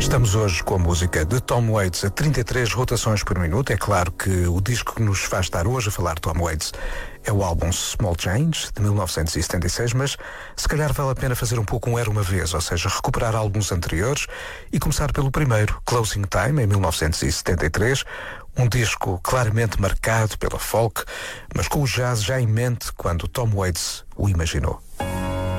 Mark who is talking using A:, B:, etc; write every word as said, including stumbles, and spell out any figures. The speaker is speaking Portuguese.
A: Estamos hoje com a música de Tom Waits a trinta e três rotações por minuto. É claro que o disco que nos faz estar hoje a falar de Tom Waits é o álbum Small Change, de mil novecentos e setenta e seis, mas se calhar vale a pena fazer um pouco um Era Uma Vez, ou seja, recuperar álbuns anteriores e começar pelo primeiro, Closing Time, em mil novecentos e setenta e três, um disco claramente marcado pela folk, mas com o jazz já em mente quando Tom Waits o imaginou.